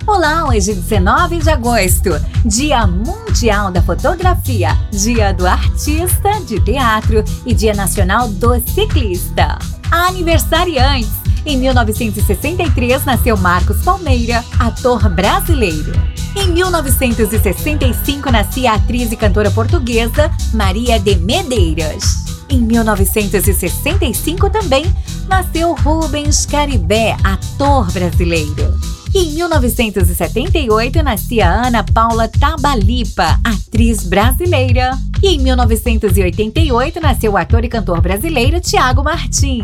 Olá, hoje 19 de agosto, Dia Mundial da Fotografia, Dia do Artista de Teatro e Dia Nacional do Ciclista. Aniversariantes: em 1963 nasceu Marcos Palmeira, ator brasileiro. Em 1965 nascia a atriz e cantora portuguesa Maria de Medeiros. Em 1965 também nasceu Rubens Caribé, ator brasileiro. Em 1978 nascia Ana Paula Tabalipa, atriz brasileira. E em 1988 nasceu o ator e cantor brasileiro Thiago Martins.